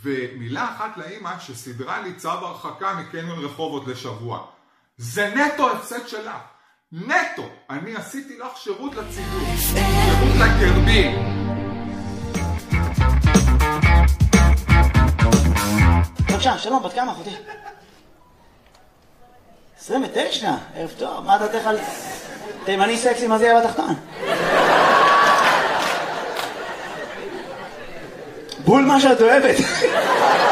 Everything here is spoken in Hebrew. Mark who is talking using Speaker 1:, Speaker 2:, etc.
Speaker 1: ומילה אחת לאמא שסדרה לי צו הרחקה מקניון רחובות לשבוע. זה נטו הפסד שלך. נטו. אני עשיתי לך שירות לציבור. שירות לקרבי.
Speaker 2: בבקשה, שלום, בת כמה אחותי? 29, ערב טוב, מה דעתך על תימני סקסי, מה זה יהיה בתחתון? בול מה שאת אוהבת.